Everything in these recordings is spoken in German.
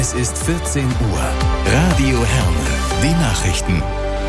Es ist 14 Uhr. Radio Herne. Die Nachrichten.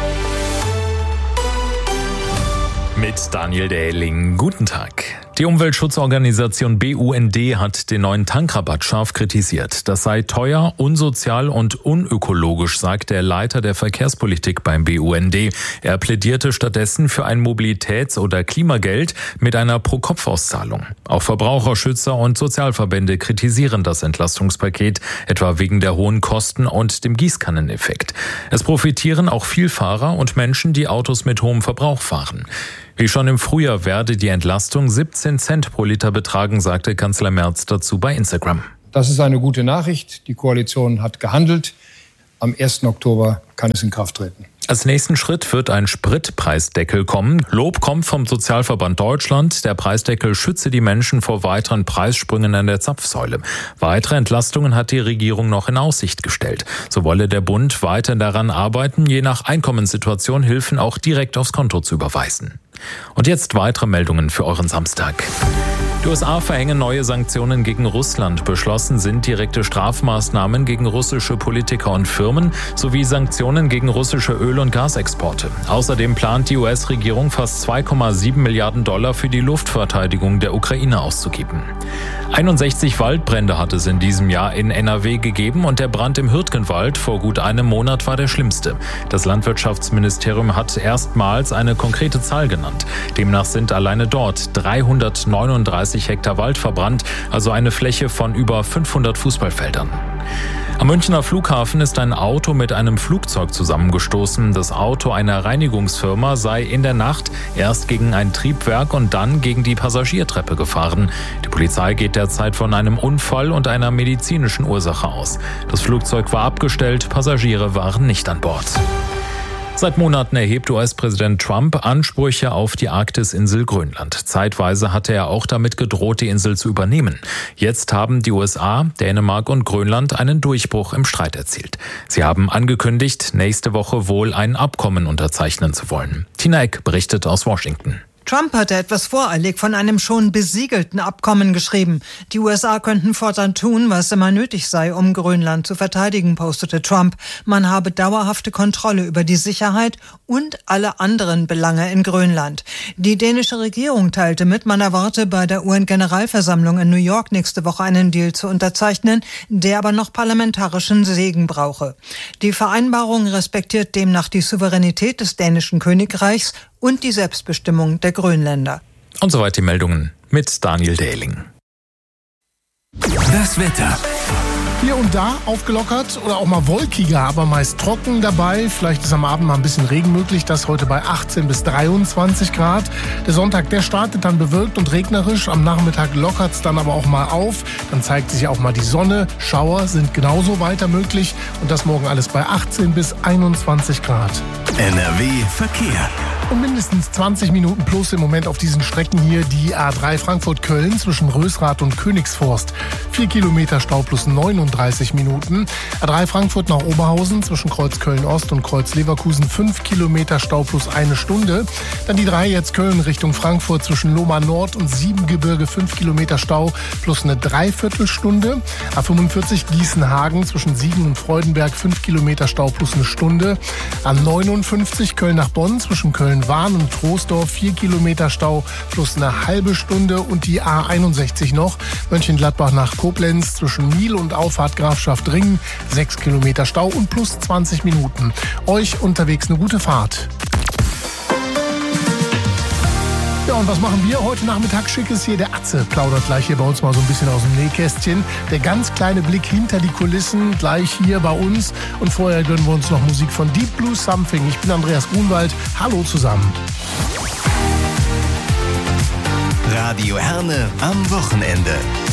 Mit Daniel Dähling. Guten Tag. Die Umweltschutzorganisation BUND hat den neuen Tankrabatt scharf kritisiert. Das sei teuer, unsozial und unökologisch, sagt der Leiter der Verkehrspolitik beim BUND. Er plädierte stattdessen für ein Mobilitäts- oder Klimageld mit einer Pro-Kopf-Auszahlung. Auch Verbraucherschützer und Sozialverbände kritisieren das Entlastungspaket, etwa wegen der hohen Kosten und dem Gießkanneneffekt. Es profitieren auch Vielfahrer und Menschen, die Autos mit hohem Verbrauch fahren. Wie schon im Frühjahr werde die Entlastung 17 Cent pro Liter betragen, sagte Kanzler Merz dazu bei Instagram. Das ist eine gute Nachricht. Die Koalition hat gehandelt. Am 1. Oktober kann es in Kraft treten. Als nächsten Schritt wird ein Spritpreisdeckel kommen. Lob kommt vom Sozialverband Deutschland. Der Preisdeckel schütze die Menschen vor weiteren Preissprüngen an der Zapfsäule. Weitere Entlastungen hat die Regierung noch in Aussicht gestellt. So wolle der Bund weiter daran arbeiten, je nach Einkommenssituation Hilfen auch direkt aufs Konto zu überweisen. Und jetzt weitere Meldungen für euren Samstag. Die USA verhängen neue Sanktionen gegen Russland. Beschlossen sind direkte Strafmaßnahmen gegen russische Politiker und Firmen sowie Sanktionen gegen russische Öl- und Gasexporte. Außerdem plant die US-Regierung fast 2,7 Milliarden $ für die Luftverteidigung der Ukraine auszugeben. 61 Waldbrände hat es in diesem Jahr in NRW gegeben und der Brand im Hürtgenwald vor gut einem Monat war der schlimmste. Das Landwirtschaftsministerium hat erstmals eine konkrete Zahl genannt. Demnach sind alleine dort 339 Hektar Wald verbrannt, also eine Fläche von über 500 Fußballfeldern. Am Münchner Flughafen ist ein Auto mit einem Flugzeug zusammengestoßen. Das Auto einer Reinigungsfirma sei in der Nacht erst gegen ein Triebwerk und dann gegen die Passagiertreppe gefahren. Die Polizei geht derzeit von einem Unfall und einer medizinischen Ursache aus. Das Flugzeug war abgestellt, Passagiere waren nicht an Bord. Seit Monaten erhebt US-Präsident Trump Ansprüche auf die Arktis-Insel Grönland. Zeitweise hatte er auch damit gedroht, die Insel zu übernehmen. Jetzt haben die USA, Dänemark und Grönland einen Durchbruch im Streit erzielt. Sie haben angekündigt, nächste Woche wohl ein Abkommen unterzeichnen zu wollen. Tina Eck berichtet aus Washington. Trump hatte etwas voreilig von einem schon besiegelten Abkommen geschrieben. Die USA könnten fortan tun, was immer nötig sei, um Grönland zu verteidigen, postete Trump. Man habe dauerhafte Kontrolle über die Sicherheit und alle anderen Belange in Grönland. Die dänische Regierung teilte mit, man erwarte bei der UN-Generalversammlung in New York nächste Woche einen Deal zu unterzeichnen, der aber noch parlamentarischen Segen brauche. Die Vereinbarung respektiert demnach die Souveränität des dänischen Königreichs und die Selbstbestimmung der Grönländer. Und soweit die Meldungen mit Daniel Dähling. Das Wetter. Hier und da aufgelockert oder auch mal wolkiger, aber meist trocken dabei. Vielleicht ist am Abend mal ein bisschen Regen möglich, das heute bei 18 bis 23 Grad. Der Sonntag, der startet dann bewölkt und regnerisch. Am Nachmittag lockert es dann aber auch mal auf. Dann zeigt sich auch mal die Sonne. Schauer sind genauso weiter möglich. Und das morgen alles bei 18 bis 21 Grad. NRW Verkehr. Und mindestens 20 Minuten plus im Moment auf diesen Strecken hier die A3 Frankfurt-Köln zwischen Rösrath und Königsforst. 4 Kilometer Stau plus 39 Minuten. A3 Frankfurt nach Oberhausen zwischen Kreuz Köln-Ost und Kreuz Leverkusen 5 Kilometer Stau plus 1 Stunde. Dann die 3 jetzt Köln Richtung Frankfurt zwischen Lohmar Nord und Siebengebirge 5 Kilometer Stau plus eine Dreiviertelstunde. A45 Gießen-Hagen zwischen Siegen und Freudenberg 5 Kilometer Stau plus eine Stunde. A59 Köln nach Bonn zwischen Köln-Wahn und Troisdorf 4 Kilometer Stau plus eine halbe Stunde. Und die A61 noch Mönchengladbach nach Koblenz zwischen Miel und Auffahrt Grafschaft Ringen 6 Kilometer Stau und plus 20 Minuten. Euch unterwegs eine gute Fahrt. Ja, und was machen wir heute Nachmittag? Schickes hier. Der Atze plaudert gleich hier bei uns mal so ein bisschen aus dem Nähkästchen. Der ganz kleine Blick hinter die Kulissen gleich hier bei uns. Und vorher gönnen wir uns noch Musik von Deep Blue Something. Ich bin Andreas Grunwald. Hallo zusammen. Radio Herne am Wochenende.